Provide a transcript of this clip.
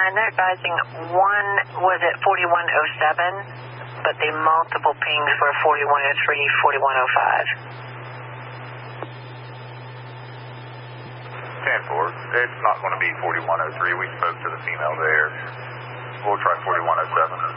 they're advising one was at 4107, but the multiple pings were 4103, 4105. 10-4. It's not going to be 4103. We spoke to the female there. We'll try 4107.